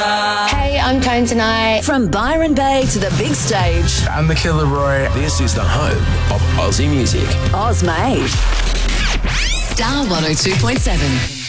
Hey, I'm Tone Tonight. From Byron Bay to the big stage. I'm the Killer Roy. This is the home of Aussie music. Oz Made. Star 102.7.